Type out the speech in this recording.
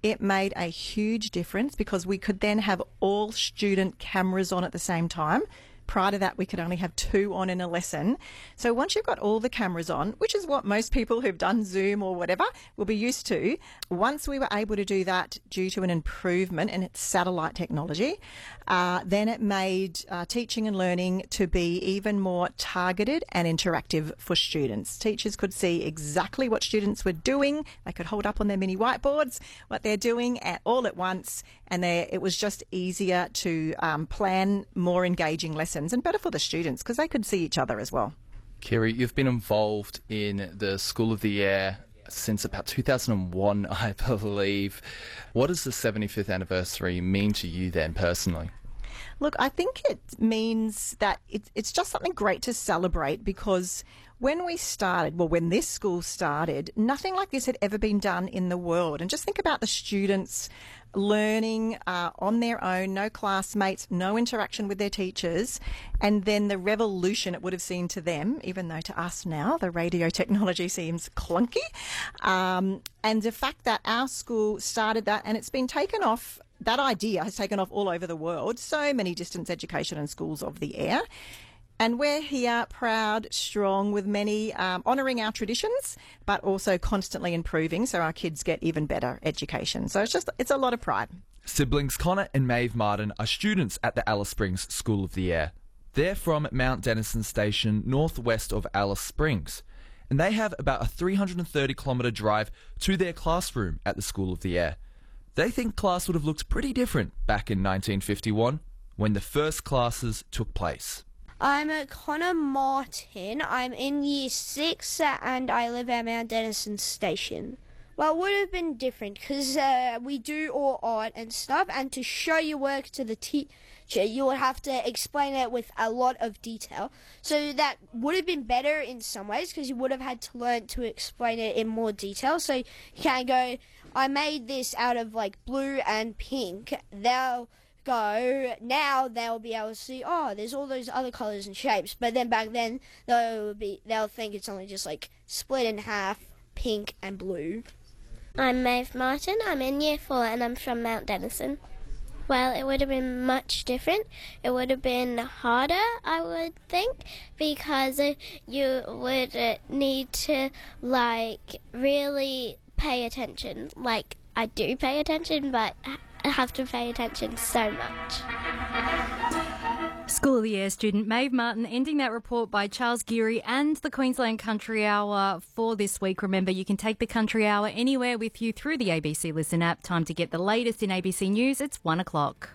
it made a huge difference because we could then have all student cameras on at the same time. Prior to that, we could only have 2 on in a lesson. So once you've got all the cameras on, which is what most people who've done Zoom or whatever will be used to, once we were able to do that due to an improvement in its satellite technology, then it made teaching and learning to be even more targeted and interactive for students. Teachers could see exactly what students were doing. They could hold up on their mini whiteboards what they're doing all at once, and it was just easier to plan more engaging lessons and better for the students because they could see each other as well. Kiri, you've been involved in the School of the Air since about 2001, I believe. What does the 75th anniversary mean to you then personally? Look, I think it means that it's just something great to celebrate because when this school started, nothing like this had ever been done in the world. And just think about the students learning on their own, no classmates, no interaction with their teachers, and then the revolution it would have seemed to them, even though to us now the radio technology seems clunky. And the fact that our school started that and it's been taken off, that idea has taken off all over the world, so many distance education and schools of the air. And we're here proud, strong, with many honouring our traditions, but also constantly improving so our kids get even better education. So it's a lot of pride. Siblings Connor and Maeve Martin are students at the Alice Springs School of the Air. They're from Mount Denison Station, northwest of Alice Springs, and they have about a 330-kilometre drive to their classroom at the School of the Air. They think class would have looked pretty different back in 1951 when the first classes took place. I'm Connor Martin. I'm in Year 6 and I live at Mount Denison Station. Well, it would have been different because we do all art and stuff, and to show your work to the teacher, you would have to explain it with a lot of detail. So that would have been better in some ways because you would have had to learn to explain it in more detail. So you can't go, I made this out of like blue and pink. Now they'll be able to see, oh, there's all those other colours and shapes. But then back then, they'll think it's only just like split in half, pink and blue. I'm Maeve Martin. I'm in Year 4 and I'm from Mount Denison. Well, it would have been much different. It would have been harder, I would think, because you would need to, really pay attention. I do pay attention, but I have to pay attention so much. School of the Air student Maeve Martin ending that report by Charles Geary and the Queensland Country Hour for this week. Remember, you can take the Country Hour anywhere with you through the ABC Listen app. Time to get the latest in ABC News. It's 1 o'clock.